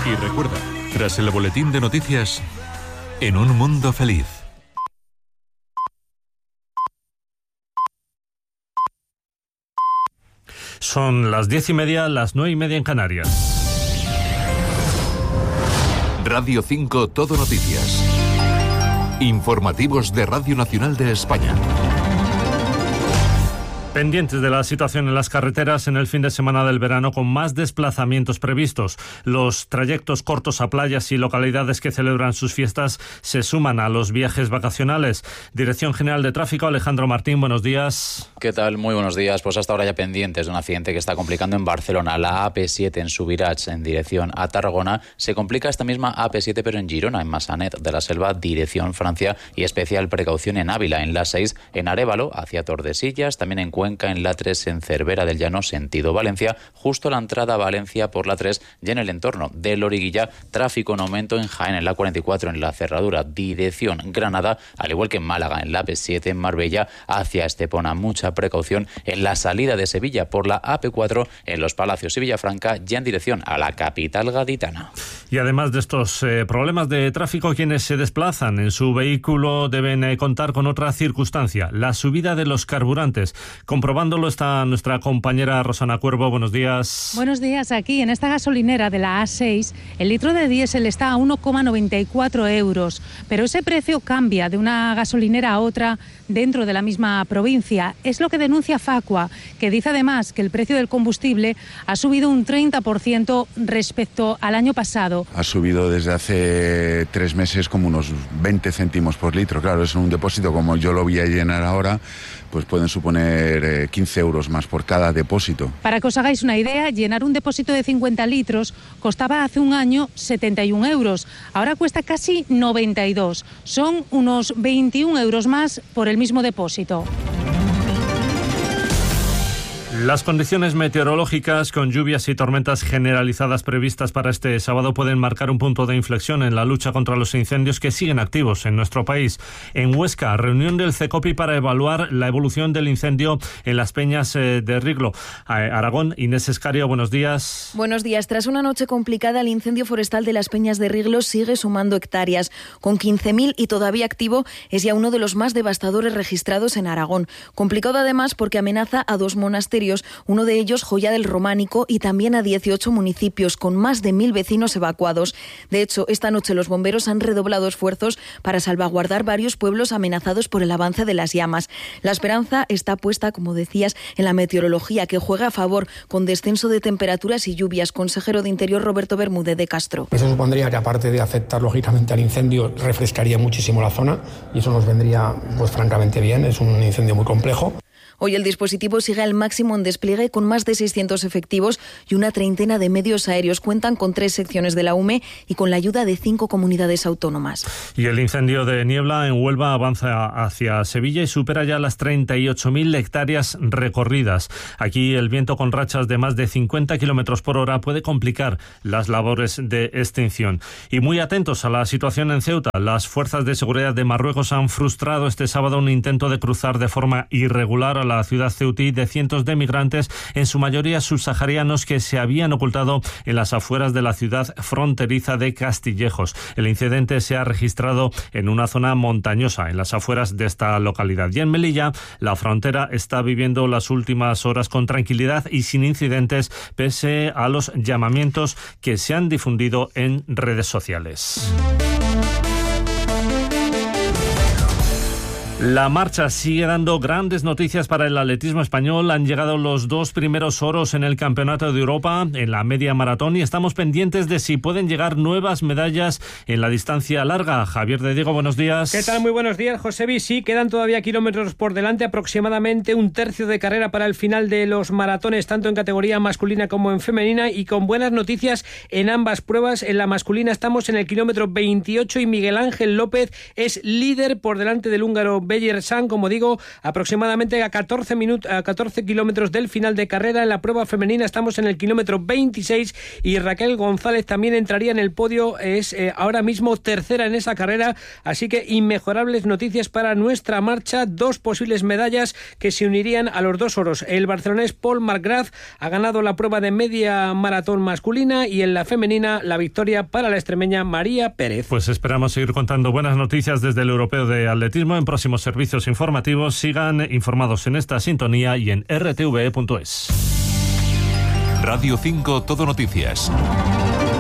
Y recuerda, tras el boletín de noticias, En un mundo feliz. Son las 10:30, las 9:30 en Canarias. Radio 5 Todo Noticias. Informativos de Radio Nacional de España. Pendientes de la situación en las carreteras en el fin de semana del verano, con más desplazamientos previstos. Los trayectos cortos a playas y localidades que celebran sus fiestas se suman a los viajes vacacionales. Dirección General de Tráfico, Alejandro Martín, buenos días. ¿Qué tal? Muy buenos días. Pues hasta ahora ya pendientes de un accidente que está complicando en Barcelona. La AP7 en Subirats, en dirección a Tarragona. Se complica esta misma AP7, pero en Girona, en Massanet de la Selva, dirección Francia. Y especial precaución en Ávila, en la 6, en Arévalo, hacia Tordesillas. También en Cuenca, en la 3, en Cervera del Llano, sentido Valencia, justo la entrada a Valencia por la 3 y en el entorno de Loriguilla, tráfico en aumento en Jaén, en la 44, en la cerradura, dirección Granada, al igual que en Málaga, en la AP7, en Marbella, hacia Estepona. Mucha precaución en la salida de Sevilla por la AP4, en Los Palacios y Villafranca, ya en dirección a la capital gaditana. Y además de estos problemas de tráfico, quienes se desplazan en su vehículo deben contar con otra circunstancia, la subida de los carburantes. Comprobándolo está nuestra compañera Rosana Cuervo. Buenos días. Buenos días. Aquí en esta gasolinera de la A6, el litro de diésel está a 1,94 euros, pero ese precio cambia de una gasolinera a otra dentro de la misma provincia. Es lo que denuncia Facua, que dice además que el precio del combustible ha subido un 30% respecto al año pasado. Ha subido desde hace 3 meses como unos 20 céntimos por litro. Claro, es un depósito, como yo lo voy a llenar ahora, pues pueden suponer 15 euros más por cada depósito. Para que os hagáis una idea, llenar un depósito de 50 litros costaba hace un año 71 euros. Ahora cuesta casi 92. Son unos 21 euros más por el mismo depósito. Las condiciones meteorológicas con lluvias y tormentas generalizadas previstas para este sábado pueden marcar un punto de inflexión en la lucha contra los incendios que siguen activos en nuestro país. En Huesca, reunión del CECOPI para evaluar la evolución del incendio en las peñas de Riglo. Aragón, Inés Escario, buenos días. Buenos días. Tras una noche complicada, el incendio forestal de las peñas de Riglo sigue sumando hectáreas. Con 15.000 y todavía activo, es ya uno de los más devastadores registrados en Aragón. Complicado además porque amenaza a 2 monasterios, uno de ellos Joya del Románico, y también a 18 municipios, con más de 1.000 vecinos evacuados. De hecho, esta noche los bomberos han redoblado esfuerzos para salvaguardar varios pueblos amenazados por el avance de las llamas. La esperanza está puesta, como decías, en la meteorología, que juega a favor, con descenso de temperaturas y lluvias. Consejero de Interior Roberto Bermúdez de Castro. Eso supondría que, aparte de afectar lógicamente al incendio, refrescaría muchísimo la zona, y eso nos vendría pues francamente bien. Es un incendio muy complejo. Hoy el dispositivo sigue al máximo en despliegue, con más de 600 efectivos y una treintena de medios aéreos. Cuentan con 3 secciones de la UME y con la ayuda de 5 comunidades autónomas. Y el incendio de niebla en Huelva avanza hacia Sevilla y supera ya las 38.000 hectáreas recorridas. Aquí el viento, con rachas de más de 50 kilómetros por hora, puede complicar las labores de extinción. Y muy atentos a la situación en Ceuta. Las fuerzas de seguridad de Marruecos han frustrado este sábado un intento de cruzar de forma irregular a la ciudad ceutí de cientos de migrantes, en su mayoría subsaharianos, que se habían ocultado en las afueras de la ciudad fronteriza de Castillejos. El incidente se ha registrado en una zona montañosa, en las afueras de esta localidad. Y en Melilla, la frontera está viviendo las últimas horas con tranquilidad y sin incidentes, pese a los llamamientos que se han difundido en redes sociales. La marcha sigue dando grandes noticias para el atletismo español. Han llegado los 2 primeros oros en el Campeonato de Europa en la media maratón, y estamos pendientes de si pueden llegar nuevas medallas en la distancia larga. Javier de Diego, buenos días. ¿Qué tal? Muy buenos días, Josebi. Sí, quedan todavía kilómetros por delante, aproximadamente un tercio de carrera para el final de los maratones, tanto en categoría masculina como en femenina, y con buenas noticias en ambas pruebas. En la masculina estamos en el kilómetro 28 y Miguel Ángel López es líder por delante del húngaro Bellersán, como digo, aproximadamente a 14 kilómetros del final de carrera. En la prueba femenina estamos en el kilómetro 26 y Raquel González también entraría en el podio, es ahora mismo tercera en esa carrera, así que inmejorables noticias para nuestra marcha, 2 posibles medallas que se unirían a los 2 oros. El barcelonés Paul Markgraf ha ganado la prueba de media maratón masculina y en la femenina la victoria para la extremeña María Pérez. Pues esperamos seguir contando buenas noticias desde el Europeo de Atletismo en próximos servicios informativos. Sigan informados en esta sintonía y en rtve.es. Radio 5 Todo Noticias.